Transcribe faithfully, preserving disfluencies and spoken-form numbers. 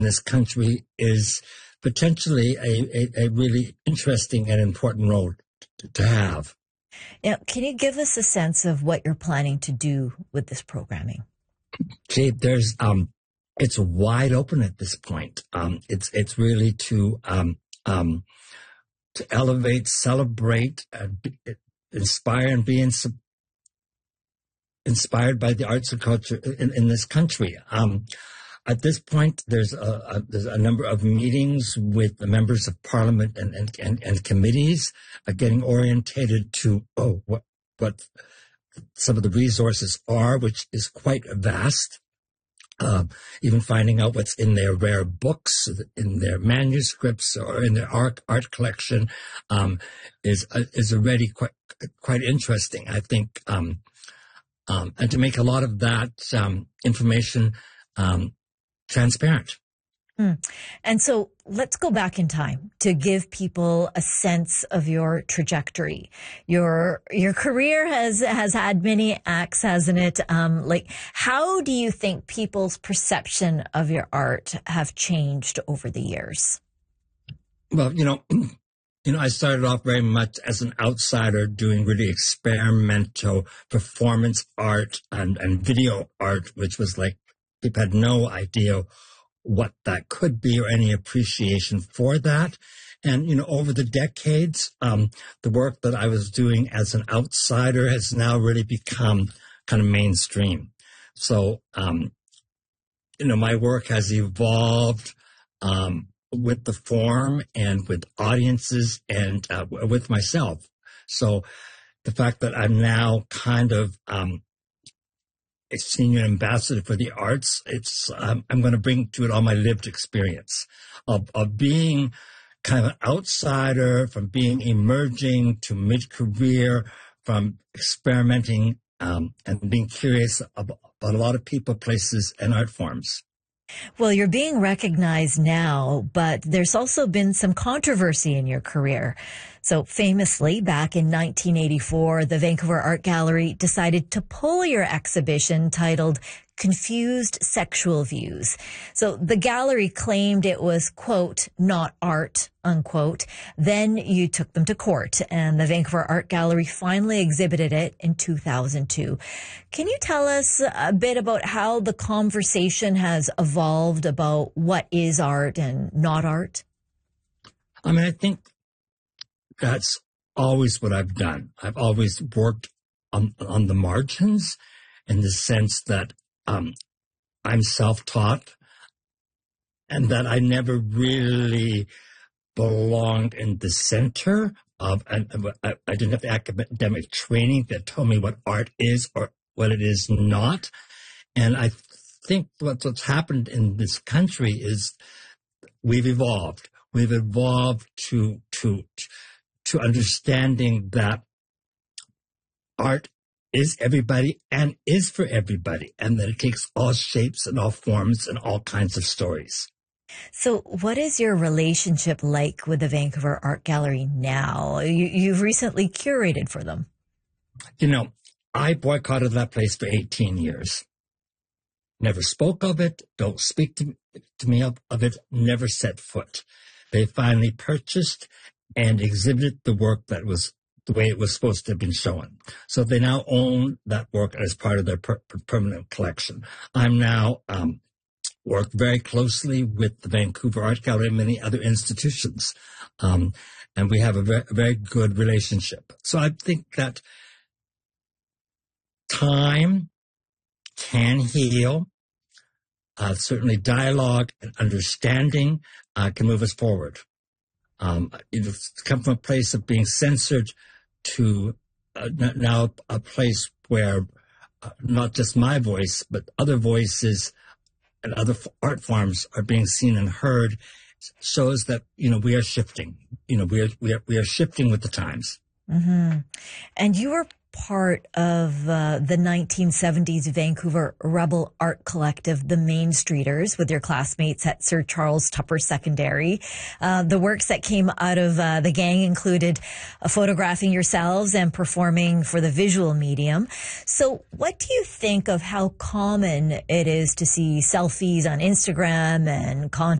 this country is potentially a, a, a really interesting and important role to, to have. Now, can you give us a sense of what you're planning to do with this programming? Jade, there's um, it's wide open at this point. Um, it's it's really to um, um, to elevate, celebrate, uh, be, inspire, and be ins- inspired by the arts and culture in, in this country. Um, At this point, there's a, a, there's a number of meetings with the members of parliament and, and, and, and committees uh, getting orientated to, oh, what, what some of the resources are, which is quite vast. Uh, even finding out what's in their rare books, in their manuscripts, or in their art, art collection, um, is, uh, is already quite, quite interesting, I think. Um, um, and to make a lot of that, um, information, um, transparent. Mm. And so let's go back in time to give people a sense of your trajectory. Your your career has has had many acts, hasn't it? Um, like, how do you think people's perception of your art have changed over the years? Well, you know, you know, I started off very much as an outsider doing really experimental performance art and, and video art, which was like, people had no idea what that could be or any appreciation for that. And, you know, over the decades, um, the work that I was doing as an outsider has now really become kind of mainstream. So, um, you know, my work has evolved, um, with the form and with audiences and, uh, with myself. So the fact that I'm now kind of, um, a senior ambassador for the arts, it's um, I'm going to bring to it all my lived experience of, of being kind of an outsider, from being emerging to mid-career, from experimenting um, and being curious about, about a lot of people, places, and art forms. Well, you're being recognized now, but there's also been some controversy in your career. So famously, back in nineteen eighty-four, the Vancouver Art Gallery decided to pull your exhibition titled Confused Sexual Views. So the gallery claimed it was, quote, not art, unquote. Then you took them to court, and the Vancouver Art Gallery finally exhibited it in two thousand two. Can you tell us a bit about how the conversation has evolved about what is art and not art? I mean, I think that's always what I've done. I've always worked on, on the margins, in the sense that um, I'm self-taught and that I never really belonged in the center of, and I, I didn't have the academic training that told me what art is or what it is not. And I think what's, what's happened in this country is we've evolved. We've evolved to, to, to understanding that art is everybody and is for everybody, and that it takes all shapes and all forms and all kinds of stories. So what is your relationship like with the Vancouver Art Gallery now? You, you've recently curated for them. You know, I boycotted that place for eighteen years. Never spoke of it, don't speak to, to me of, of it, never set foot. They finally purchased and exhibited the work that was the way it was supposed to have been shown. So they now own that work as part of their per- permanent collection. I'm now um, work very closely with the Vancouver Art Gallery and many other institutions, um, and we have a very, a very good relationship. So I think that time can heal. Uh, certainly dialogue and understanding uh, can move us forward. Um, you know, to come from a place of being censored to uh, now a place where uh, not just my voice, but other voices and other art forms are being seen and heard, shows that, you know, we are shifting. You know, we are, we are, we are shifting with the times. Mm-hmm. And you were part of uh, the nineteen seventies Vancouver rebel art collective, the Main Streeters, with your classmates at Sir Charles Tupper Secondary. Uh, the works that came out of uh, the gang included uh, photographing yourselves and performing for the visual medium. So what do you think of how common it is to see selfies on Instagram and content